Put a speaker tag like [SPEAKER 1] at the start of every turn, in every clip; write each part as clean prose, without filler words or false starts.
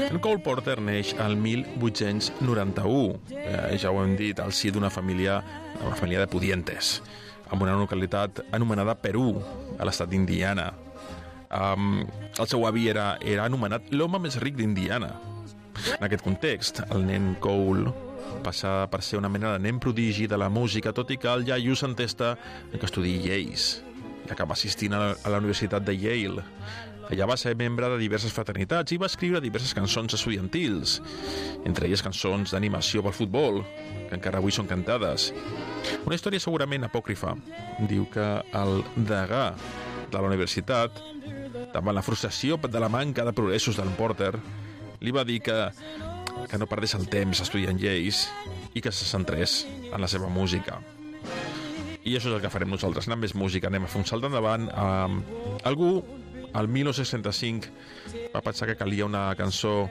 [SPEAKER 1] En Cole Porter neix al 1891, ja ho hem dit, al si d'una família de pudientes, en una localitat anomenada Perú, a l'estat d'Indiana. El seu avi era anomenat l'home més ric d'Indiana. En aquest context, el nen Cole passa per ser una mena de nen prodigi de la música, tot i que el iaio s'entesta que estudiï lleis i acaba assistint a la Universitat de Yale. Allà va ser membre de diverses fraternitats i va escriure diverses cançons estudiantils, entre elles cançons d'animació pel futbol, que encara avui són cantades. Una història segurament apòcrifa diu que el degà de la universitat, davant la frustració de la manca de progressos d'en Porter, li va dir que no perdés el temps estudiant lleis i que se centrés en la seva música. I això és el que farem nosaltres, anar amb més música, anem a fer un salt endavant. Algú, al 1965, va pensar que calia una cançó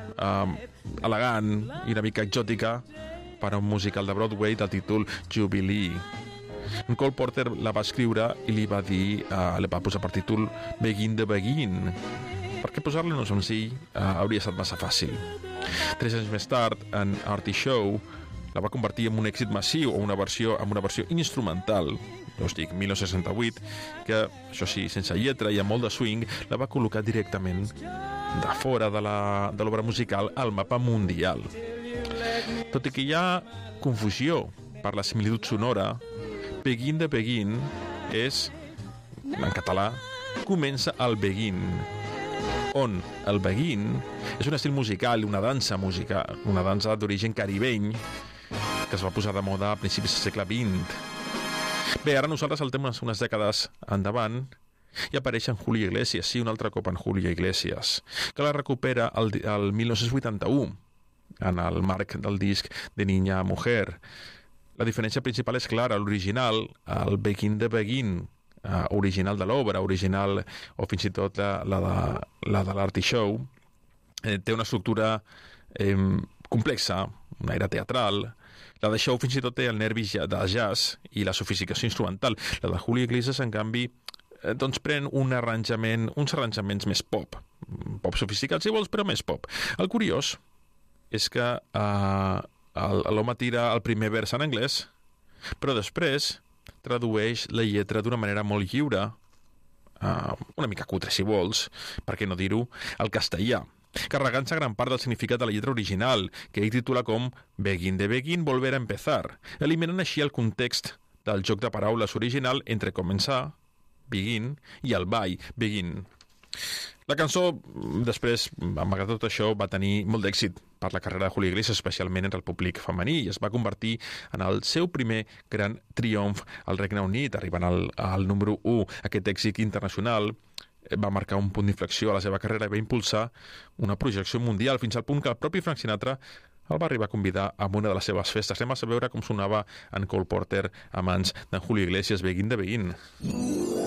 [SPEAKER 1] elegant i una mica exòtica per a un musical de Broadway del títol Jubilee. En Cole Porter la va escriure i li va dir, li va posar per títol Begin the Begin, perquè posar-li un senzill hauria estat massa fàcil. 3 anys més tard, en Artie Shaw la va convertir en un èxit massiu amb una versió instrumental, ja us dic, 1968, que, això sí, sense lletra i amb molt de swing, la va col·locar directament de fora de l'obra musical al mapa mundial. Tot i que hi ha confusió per la similitud sonora, Begin the Begin és, en català, comença el Begin, on el Begin és un estil musical, una dansa d'origen caribeny que es va posar de moda a principis del segle XX. Bé, ara nosaltres saltem unes dècades endavant i apareix en Julio Iglesias, sí, un altre cop en Julio Iglesias, que la recupera el 1981 en el marc del disc de Niña a Mujer. La diferència principal és clara, l'original, el Begin the Begin, original de l'obra, original o fins i tot la de l'Artie Shaw, té una estructura complexa, un aire teatral. La de Shaw fins i tot té el nervi de jazz i la sofisticació instrumental. La de Julio Iglesias, en canvi, doncs pren uns arranjaments més pop sofisticats, si vols, però més pop. El curiós és que l'home tira el primer vers en anglès, però després tradueix la lletra d'una manera molt lliure, una mica cutre si vols, per què no dir-ho, al castellà, carregant-se gran part del significat de la lletra original, que ell titula com Begin the Begin, volver a empezar, eliminant així el context del joc de paraules original entre començar, begin, i el ball, begin. La cançó, després, malgrat tot això, va tenir molt d'èxit per la carrera de Julio Iglesias, especialment entre el públic femení, i es va convertir en el seu primer gran triomf al Regne Unit, arribant al número 1. Aquest èxit internacional va marcar un punt d'inflexió a la seva carrera i va impulsar una projecció mundial, fins al punt que el propi Frank Sinatra el va arribar a convidar a una de les seves festes. Anem a veure com sonava en Cole Porter a mans d'en Julio Iglesias, Begin the Begin.